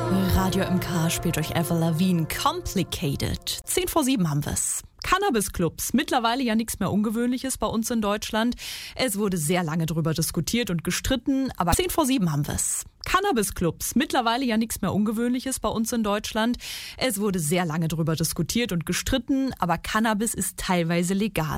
Radio MK spielt euch Avril Lavigne Complicated. 7:10 haben wir's. Cannabis-Clubs, mittlerweile ja nichts mehr Ungewöhnliches bei uns in Deutschland. Es wurde sehr lange drüber diskutiert und gestritten, aber 7:10 haben wir's. Cannabis-Clubs, mittlerweile ja nichts mehr Ungewöhnliches bei uns in Deutschland. Es wurde sehr lange drüber diskutiert und gestritten, aber Cannabis ist teilweise legal.